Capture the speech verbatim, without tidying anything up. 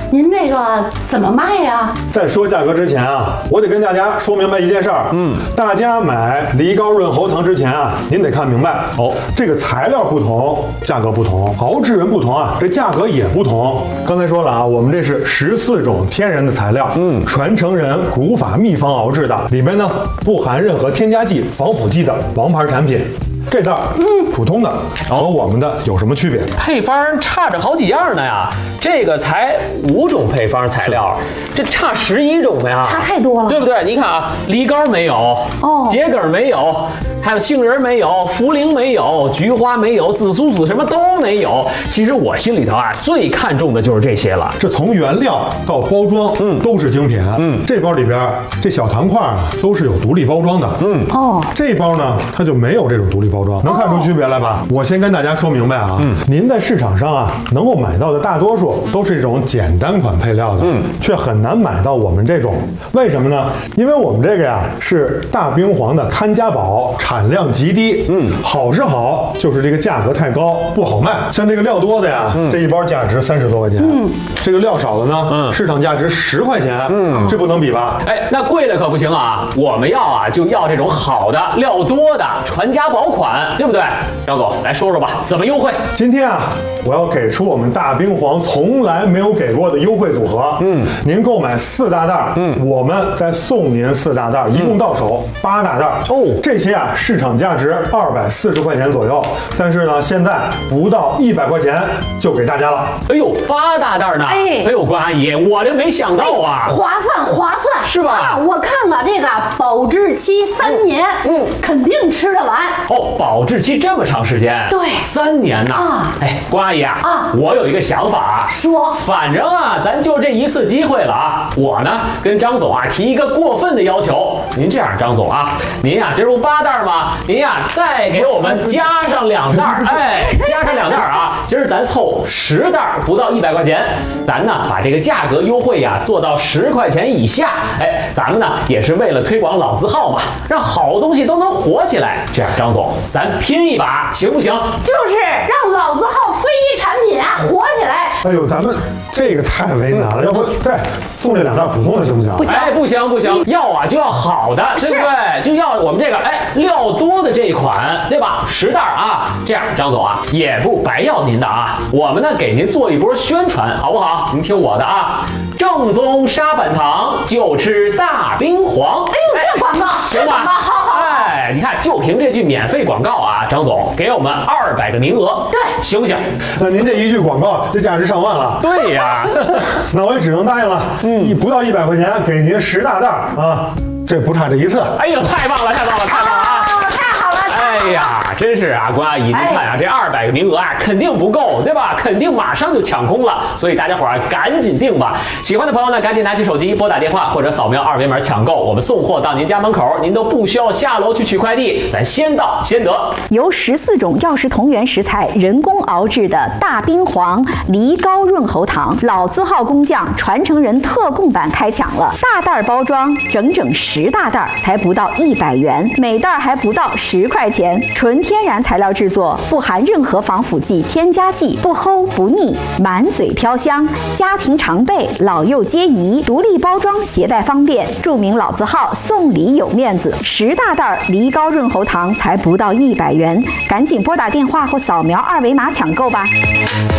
您这个怎么卖呀？ 在说价格之前啊，我得跟大家说明白一件事儿。嗯，大家买梨膏润喉糖之前啊，您得看明白哦，这个材料不同，价格不同；熬制人不同啊，这价格也不同。刚才说了啊，我们这是十四种天然的材料，嗯，传承人古法秘方熬制的，里面呢不含任何添加剂、防腐剂的王牌产品。这袋嗯，普通的和我们的有什么区别？ 配方差着好几样呢呀，这个才五种配方材料，这差十一种呀， 差太多了， 对不对？你看啊，梨膏没有， 哦， 桔梗没有，还有杏仁没有，茯苓没有，菊花没有，紫苏籽什么都没有。其实我心里头啊，最看重的就是这些了。 这从原料到包装，嗯，都是精品。嗯，这包里边这小糖块啊，都是有独立包装的。嗯，哦，这包呢，它就没有这种独立包装，能看出区别来吧？我先跟大家说明白啊，嗯，您在市场上啊能够买到的大多数都是这种简单款配料的，嗯，却很难买到我们这种。为什么呢？因为我们这个呀是大冰黄的看家宝，产量极低。嗯，好是好，就是这个价格太高，不好卖。像这个料多的呀，嗯、这一包价值三十多块钱，嗯，这个料少的呢，嗯，市场价值十块钱，嗯，这不能比吧？ 哎，那贵的可不行啊！我们要啊就要这种好的、料多的传家宝款，对不对？张总来说说吧，怎么优惠？ 今天啊，我要给出我们大冰皇从来没有给过的优惠组合。嗯，您购买四大袋，嗯，我们再送您四大袋，一共到手八大袋。哦，这些啊，市场价值二百四十块钱左右，但是呢，现在不到一百块钱就给大家了。 哎呦，八大袋呢？哎，哎呦，关阿姨，我这没想到啊， 哎、划算划算， 是吧？ 啊，我看了这个保质期三年，嗯，肯定吃得完。 哦，保质期这么长时间？ 对， 三年呢。啊，哎，关阿姨啊，啊，我有一个想法， 说， 反正啊，咱就这一次机会了啊，我呢跟张总啊提一个过分的要求，您这样，张总啊，您呀、啊，这不八袋吗？您呀、啊、再给我们加上两袋，哎，加上两袋啊，今儿咱凑十袋，不到一百块钱，咱呢把这个价格优惠呀、啊、做到十块钱以下，哎，咱们呢也是为了推广老字号嘛，让好东西都能火起来。这样，张总，咱拼一把，行不行？ 就是让老字号非遗产品啊火起来。 哎呦，咱们这个太为难了，要不再送这两袋普通的行不行？ 不行， 哎，不行不行，要啊就要好的，对不对？就要我们这个哎料多的这一款，对吧？十袋啊，这样，张总啊也不白要您的啊，我们呢给您做一波宣传，好不好？您听我的啊，正宗沙板糖就吃大冰皇。 哎呦，这广告行吧？ 好好。 哎，你看，就凭这句免费广告啊，张总给我们二百个名额， 对， 行不行？ 那您这一句广告，这价值上万了。 对呀， 那我也只能答应了。嗯，一不到一百块钱，给您十大袋啊，这不差这一次。 哎呦，太棒了，太棒了，太棒了啊！哎呀，真是啊，关阿姨，您看啊，这二百个名额啊，肯定不够，对吧？肯定马上就抢空了，所以大家伙儿赶紧订吧。喜欢的朋友呢，赶紧拿起手机拨打电话或者扫描二维码抢购，我们送货到您家门口，您都不需要下楼去取快递，咱先到先得。 由十四种药食同源食材人工熬制的大冰皇梨膏润喉糖，老字号工匠传承人特供版开抢了，大袋包装，整整十大袋，才不到一百元，每袋还不到十块钱。纯天然材料制作，不含任何防腐剂、添加剂，不齁不腻，满嘴飘香，家庭常备，老幼皆宜，独立包装，携带方便。著名老字号，送礼有面子，十大袋梨膏润喉糖才不到一百元，赶紧拨打电话或扫描二维码抢购吧。